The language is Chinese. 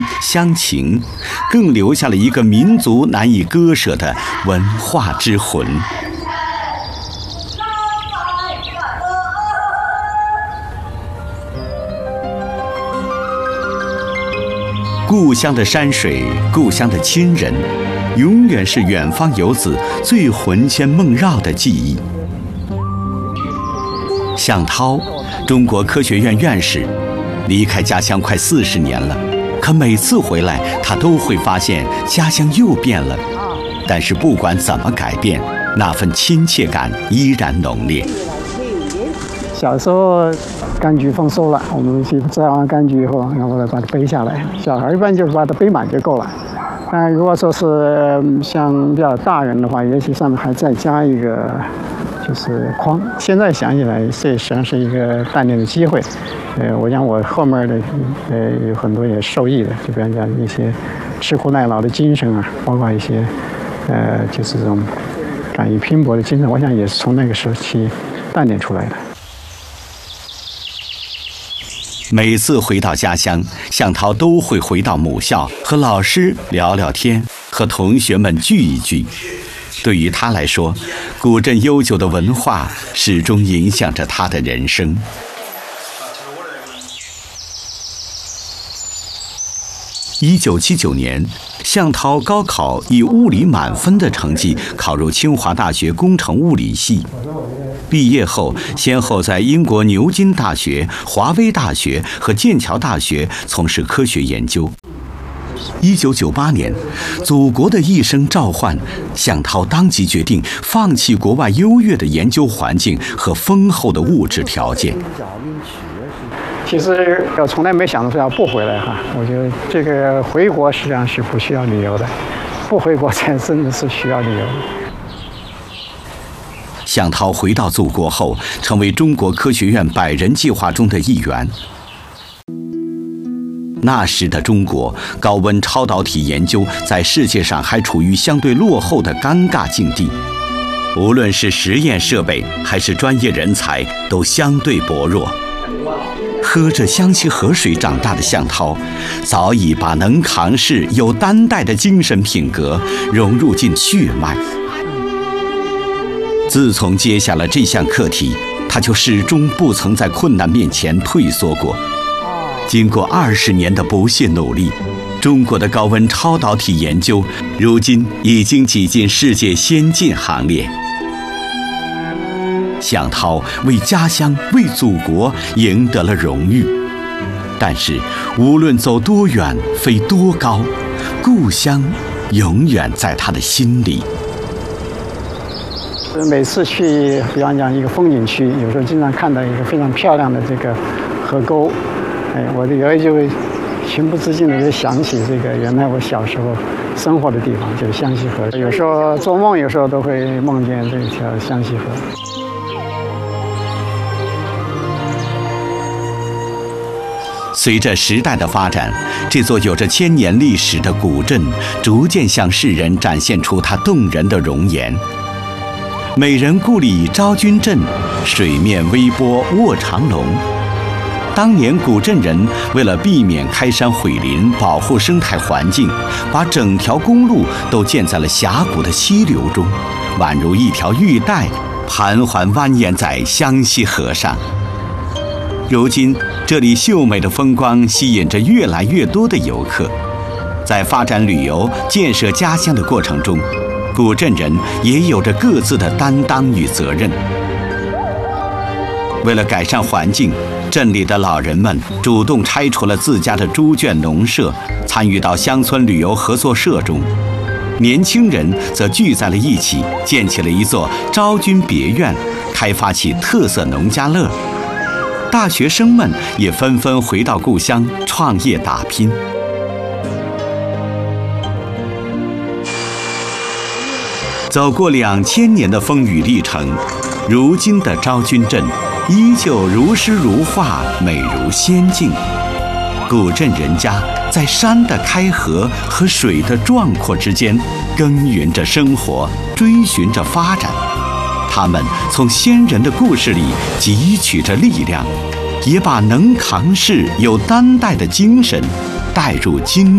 乡情，更留下了一个民族难以割舍的文化之魂。故乡的山水，故乡的亲人，永远是远方游子最魂牵梦绕的记忆。向涛，中国科学院院士，离开家乡快40年了，可每次回来，他都会发现家乡又变了。但是不管怎么改变，那份亲切感依然浓烈。 小时候柑橘丰收了，我们去摘完柑橘以后，然后把它背下来。小孩一般就是把它背满就够了。但如果说是像比较大人的话，也许上面还再加一个就是筐。现在想起来，这实际上是一个锻炼的机会。我想我后面的有很多也受益的，就比方讲一些吃苦耐劳的精神啊，包括一些就是这种敢于拼搏的精神，我想也是从那个时期锻炼出来的。 每次回到家乡，向涛都会回到母校和老师聊聊天，和同学们聚一聚。对于他来说，古镇悠久的文化始终影响着他的人生。1979年，向涛高考以物理满分的成绩考入清华大学工程物理系。毕业后，先后在英国牛津大学、华威大学和剑桥大学从事科学研究。1998年，祖国的一声召唤，向涛当即决定放弃国外优越的研究环境和丰厚的物质条件。 其实我从来没想到说要不回来哈，我觉得这个回国实际上是不需要理由的，不回国才真的是需要理由的。 向涛回到祖国后，成为中国科学院100人计划中的一员。那时的中国，高温超导体研究在世界上还处于相对落后的尴尬境地，无论是实验设备还是专业人才，都相对薄弱。喝着湘西河水长大的向涛，早已把能扛事、有担待的精神品格融入进血脉。自从接下了这项课题，他就始终不曾在困难面前退缩过。经过20年的不懈努力，中国的高温超导体研究如今已经挤进世界先进行列。向涛为家乡、为祖国赢得了荣誉，但是无论走多远、飞多高，故乡永远在他的心里。 每次去，比方讲一个风景区，有时候经常看到一个非常漂亮的这个河沟，我有时候就会情不自禁的就想起这个原来我小时候生活的地方，就是湘西河。有时候做梦，有时候都会梦见这条湘西河。 随着时代的发展，这座有着1000年历史的古镇逐渐向世人展现出它动人的容颜。美人故里昭君镇，水面微波卧长龙。当年古镇人为了避免开山毁林，保护生态环境，把整条公路都建在了峡谷的溪流中，宛如一条玉带，盘桓蜿蜒在湘西河上。如今，这里秀美的风光吸引着越来越多的游客。在发展旅游、建设家乡的过程中，古镇人也有着各自的担当与责任。为了改善环境，镇里的老人们主动拆除了自家的猪圈农舍，参与到乡村旅游合作社中。年轻人则聚在了一起，建起了一座昭君别院，开发起特色农家乐。大学生们也纷纷回到故乡创业打拼。走过2000年的风雨历程，如今的昭君镇依旧如诗如画，美如仙境。古镇人家在山的开合和水的壮阔之间耕耘着生活，追寻着发展。他们从先人的故事里汲取着力量，也把能扛事、有担待的精神带入今